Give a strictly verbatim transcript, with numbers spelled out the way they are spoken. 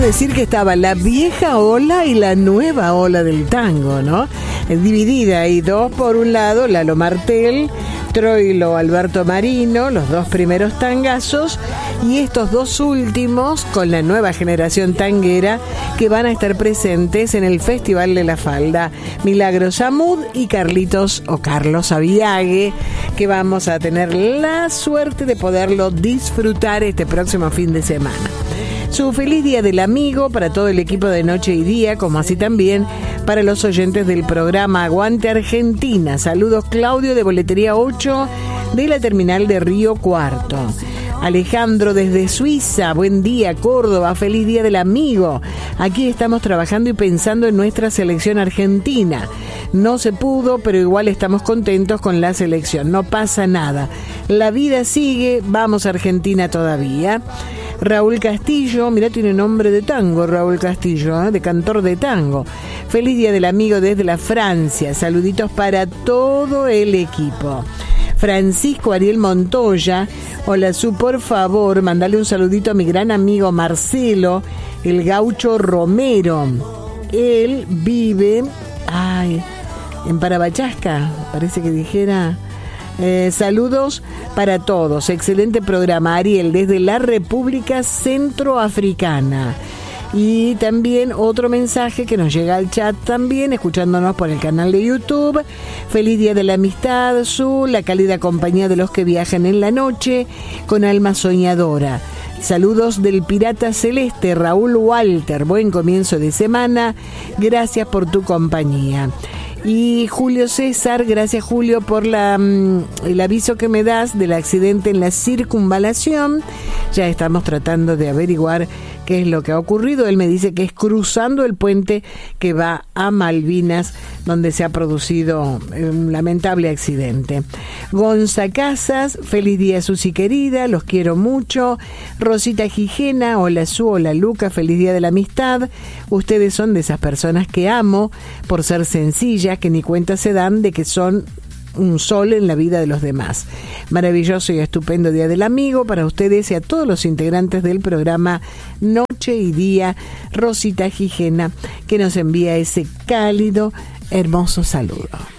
decir que estaba la vieja ola y la nueva ola del tango, ¿no? Dividida y dos por un lado, Lalo Martel, Troilo, Alberto Marino, los dos primeros tangazos, y estos dos últimos con la nueva generación tanguera que van a estar presentes en el Festival de la Falda, Milagros Amud y Carlitos o Carlos Aviague, que vamos a tener la suerte de poderlo disfrutar este próximo fin de semana. Su feliz Día del Amigo para todo el equipo de Noche y Día, como así también para los oyentes del programa Aguante Argentina. Saludos, Claudio de Boletería ocho de la terminal de Río Cuarto. Alejandro desde Suiza, buen día, Córdoba, feliz Día del Amigo. Aquí estamos trabajando y pensando en nuestra selección argentina. No se pudo, pero igual estamos contentos con la selección. No pasa nada. La vida sigue, vamos a Argentina todavía. Raúl Castillo, mirá, tiene nombre de tango, Raúl Castillo, ¿eh? de cantor de tango. Feliz Día del Amigo desde la Francia. Saluditos para todo el equipo. Francisco Ariel Montoya, hola Su, por favor, mandale un saludito a mi gran amigo Marcelo, el gaucho Romero. Él vive, ay, en Parabachasca, parece que dijera. Eh, saludos para todos, excelente programa, Ariel, desde la República Centroafricana. Y también otro mensaje que nos llega al chat también, escuchándonos por el canal de YouTube. Feliz Día de la Amistad, Su, la cálida compañía de los que viajan en la noche, con alma soñadora. Saludos del Pirata Celeste, Raúl Walter, buen comienzo de semana, gracias por tu compañía. Y Julio César, gracias Julio por la, el aviso que me das del accidente en la circunvalación. Ya estamos tratando de averiguar qué es lo que ha ocurrido. Él me dice que es cruzando el puente que va a Malvinas, donde se ha producido un lamentable accidente. Gonza Casas, feliz día Susi querida, los quiero mucho. Rosita Gijena, hola Su, hola Luca, feliz día de la amistad. Ustedes son de esas personas que amo por ser sencillas, que ni cuenta se dan de que son un sol en la vida de los demás. Maravilloso y estupendo Día del Amigo para ustedes y a todos los integrantes del programa Noche y Día. Rosita Gijena, que nos envía ese cálido, hermoso saludo.